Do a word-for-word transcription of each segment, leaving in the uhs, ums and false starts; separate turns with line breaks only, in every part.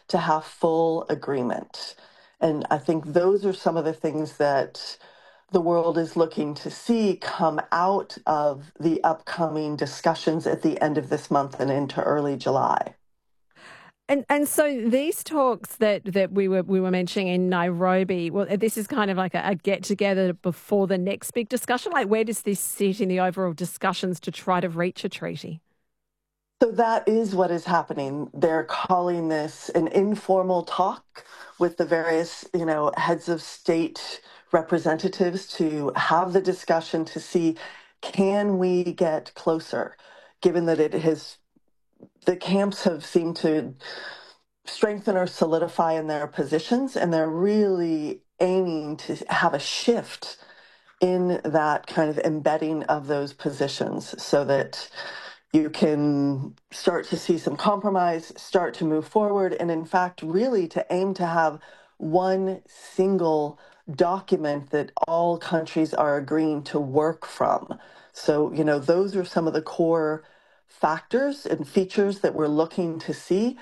to have full agreement. And I think those are some of the things that the world is looking to see come out of the upcoming discussions at the end of this month and into early July.
And and so these talks that, that we were we were mentioning in Nairobi, well, this is kind of like a, a get together before the next big discussion. Like, where does this sit in the overall discussions to try to reach a treaty?
So that is what is happening. They're calling this an informal talk with the various, you know, heads of state representatives to have the discussion to see, can we get closer, given that it has, the camps have seemed to strengthen or solidify in their positions, and they're really aiming to have a shift in that kind of embedding of those positions so that you can start to see some compromise, start to move forward, and in fact, really to aim to have one single document that all countries are agreeing to work from. So, you know, those are some of the core factors and features that we're looking to see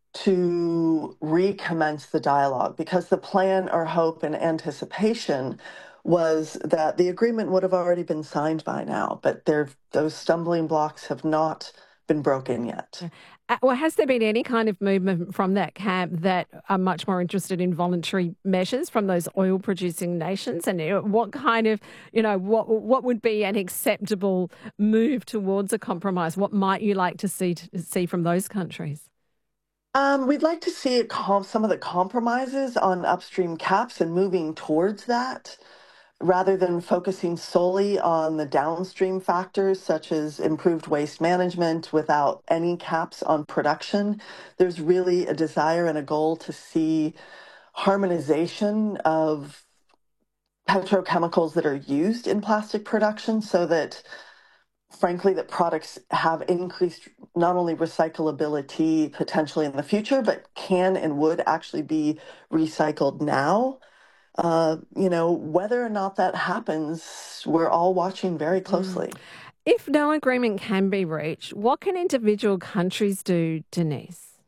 to recommence the dialogue, because the plan or hope and anticipation was that the agreement would have already been signed by now, but there those stumbling blocks have not been broken yet.
Uh, well, has there been any kind of movement from that camp that are much more interested in voluntary measures from those oil producing nations? And uh, what kind of, you know, what what would be an acceptable move towards a compromise? What might you like to see to see from those countries?
Um, we'd like to see it com- some of the compromises on upstream caps and moving towards that, rather than focusing solely on the downstream factors such as improved waste management without any caps on production. There's really a desire and a goal to see harmonization of petrochemicals that are used in plastic production so that, frankly, that products have increased not only recyclability potentially in the future, but can and would actually be recycled now. Uh, you know, whether or not that happens, we're all watching very
Mm.
closely.
If no agreement can be reached, what can individual countries do, Denise?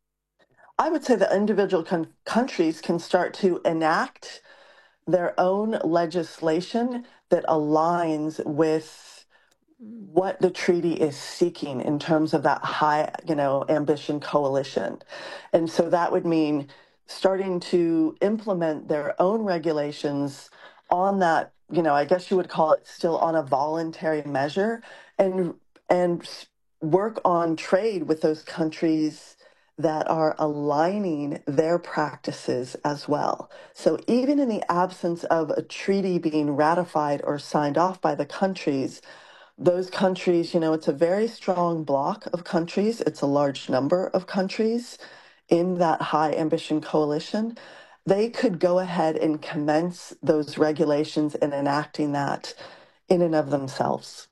I would say that individual con- countries can start to enact their own legislation that aligns with what the treaty is seeking in terms of that high, you know, ambition coalition. And so that would mean starting to implement their own regulations on that, you know, I guess you would call it still on a voluntary measure, and and work on trade with those countries that are aligning their practices as well. So even in the absence of a treaty being ratified or signed off by the countries, those countries, you know, it's a very strong bloc of countries. It's a large number of countries in that high ambition coalition. They could go ahead and commence those regulations and enacting that in and of themselves.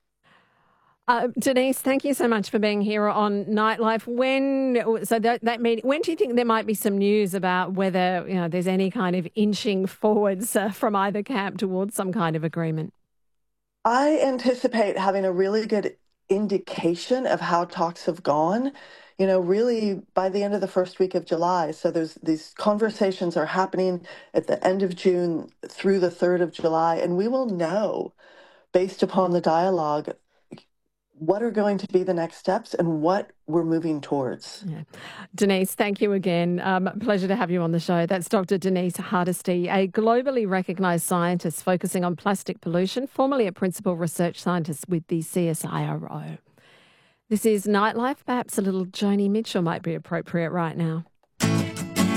Uh, Denise, thank you so much for being here on Nightlife. When so that that mean when do you think there might be some news about whether, you know, there's any kind of inching forwards uh, from either camp towards some kind of agreement?
I anticipate having a really good indication of how talks have gone, you know, really by the end of the first week of July. So there's these conversations are happening at the end of June through the third of July, and we will know based upon the dialogue what are going to be the next steps and what we're moving towards.
Yeah. Denise, thank you again. Um, pleasure to have you on the show. That's Doctor Denise Hardesty, a globally recognised scientist focusing on plastic pollution, formerly a principal research scientist with the C S I R O. This is Nightlife. Perhaps a little Joni Mitchell might be appropriate right now.